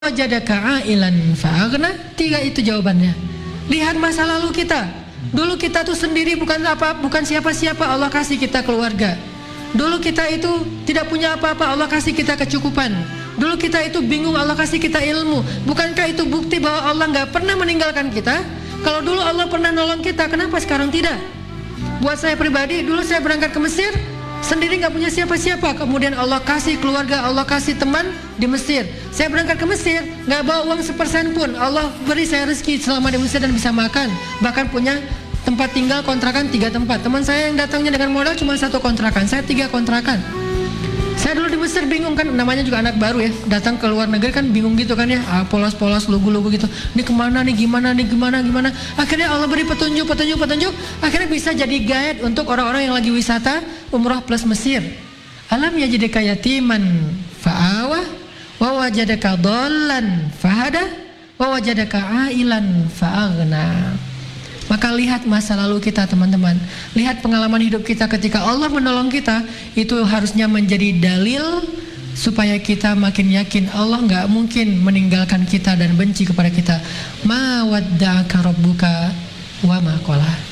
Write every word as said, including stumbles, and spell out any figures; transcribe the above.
Wajadaka ailan fa'aghna. Tiga itu jawabannya. Lihat masa lalu kita. Dulu kita tuh sendiri, bukan apa, bukan siapa-siapa. Allah kasih kita keluarga. Dulu kita itu tidak punya apa-apa. Allah kasih kita kecukupan. Dulu kita itu bingung. Allah kasih kita ilmu. Bukankah itu bukti bahwa Allah nggak pernah meninggalkan kita? Kalau dulu Allah pernah nolong kita, kenapa sekarang tidak? Buat saya pribadi, dulu saya berangkat ke Mesir sendiri, nggak punya siapa-siapa. Kemudian Allah kasih keluarga, Allah kasih teman di Mesir. Saya berangkat ke Mesir, nggak bawa uang sepersen pun. Allah beri saya rezeki selama di Mesir dan bisa makan. Bahkan punya tempat tinggal, kontrakan tiga tempat. Teman saya yang datangnya dengan modal cuma satu kontrakan, saya tiga kontrakan. Saya dulu di Mesir bingung kan, namanya juga anak baru ya, datang ke luar negeri kan bingung gitu kan ya, ah, polos-polos, lugu-lugu gitu. Ini kemana nih, gimana nih, gimana, gimana. Akhirnya Allah beri petunjuk, petunjuk, petunjuk. Akhirnya bisa jadi guide untuk orang-orang yang lagi wisata umrah plus Mesir. Alam yajidka yatiman fa'awah, wa wajadaka dhallan fahada, wa wajadaka ailan fa'aghna. Maka lihat masa lalu kita, teman-teman. Lihat pengalaman hidup kita ketika Allah menolong kita. Itu harusnya menjadi dalil supaya kita makin yakin Allah nggak mungkin meninggalkan kita dan benci kepada kita. Ma wadda'aka rabbuka wa ma qala.